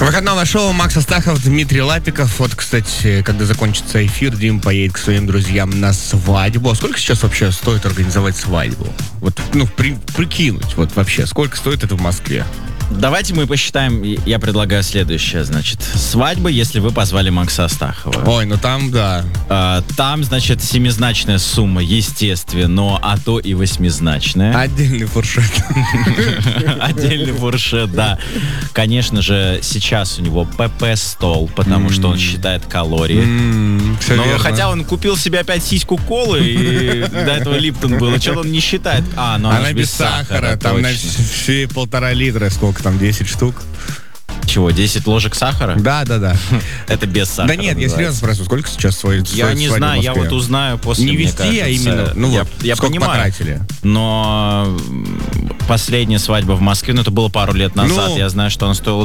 Выходное шоу Макс Астахов, Дмитрий Лапиков. Вот, кстати, когда закончится эфир, Дим поедет к своим друзьям на свадьбу. А сколько сейчас вообще стоит организовать свадьбу? Вот, прикинуть, вот вообще, сколько стоит это в Москве? Давайте мы посчитаем, я предлагаю следующее, значит. Свадьба, если вы позвали Макса Астахова. Ой, ну там, да. Там, значит, семизначная сумма, естественно, а то и восьмизначная. Отдельный фуршет. Отдельный фуршет, да. Конечно же, сейчас у него ПП-стол, потому что он считает калории. Но хотя он купил себе опять сиську колы, и до этого Липтон был, и что-то он не считает. Но она без сахара. Там на все 1,5 литра, сколько там, 10 штук. Чего, 10 ложек сахара? Да. Это без сахара. Да нет, я серьезно спрашиваю, сколько сейчас стоит? Я не знаю, я вот узнаю после, не вести, кажется, а именно, я сколько понимаю, потратили. Но последняя свадьба в Москве, это было пару лет назад, я знаю, что она стоила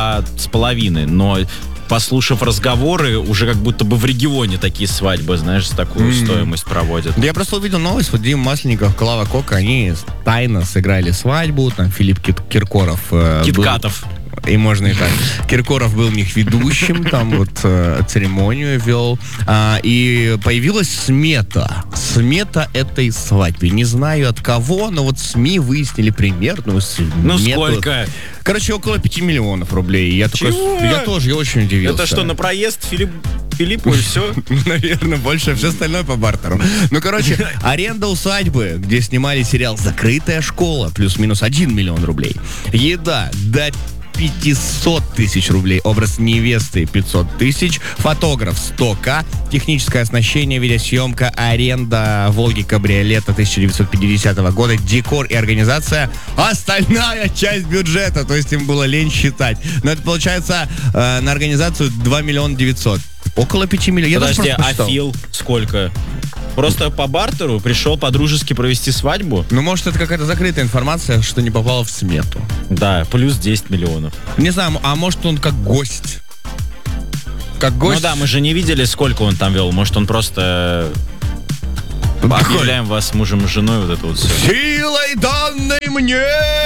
2,5, но послушав разговоры, уже как будто бы в регионе такие свадьбы, знаешь, за такую стоимость проводят. Я просто увидел новость, вот Дима Масленников, Клава Кока, они тайно сыграли свадьбу, там Филипп Киркоров Киткатов. И можно и так. Киркоров был у них ведущим, там вот церемонию вел. И появилась смета. Смета этой свадьбы. Не знаю от кого, но вот СМИ выяснили примерную смету. Ну сколько? Короче, около 5 миллионов рублей. Я очень удивился. Это что, на проезд Филиппу и все? Наверное, больше. Все остальное по бартеру. Ну, короче, аренда усадьбы, где снимали сериал «Закрытая школа», плюс-минус 1 миллион рублей. Еда до 500 тысяч рублей. Образ невесты 500 тысяч. Фотограф 100к. Техническое оснащение, видеосъемка, аренда Волги кабриолета 1950 года, декор и организация. Остальная часть бюджета. То есть им было лень считать. Но это получается на организацию 2 миллиона 900. Около 5 миллионов. Подожди, а Фил сколько? Просто по бартеру пришел по-дружески провести свадьбу? Ну, может, это какая-то закрытая информация, что не попала в смету. Да, плюс 10 миллионов. Не знаю, а может, он как гость? Как гость? Ну да, мы же не видели, сколько он там вел. Может, он просто... Объявляем вас мужем и женой, вот это вот все. Силой данной мне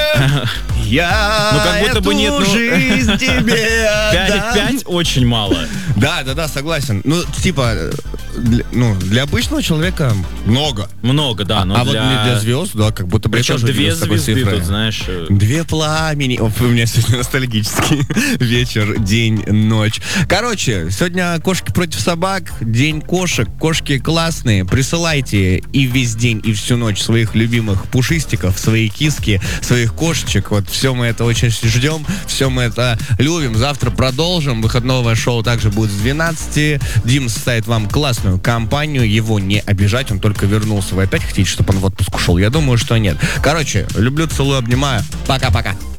я ну, как будто бы нет, жизнь тебе 5 очень мало. Да, согласен. Ну, типа, для обычного человека много. Много, да. Но вот для звезд, да, как будто бы... Причем 2 звезды тут, знаешь... 2 пламени. У меня сегодня ностальгический вечер, день, ночь. Короче, сегодня кошки против собак, день кошек. Кошки классные. Присылайте и весь день, и всю ночь своих любимых пушистиков, свои киски, своих кошечек. Вот все мы это очень ждем, все мы это любим. Завтра продолжим. Выходное шоу также будет с 12. Дим составит вам классную компанию. Его не обижать, он только вернулся. Вы опять хотите, чтобы он в отпуск ушел? Я думаю, что нет. Короче, люблю, целую, обнимаю. Пока-пока.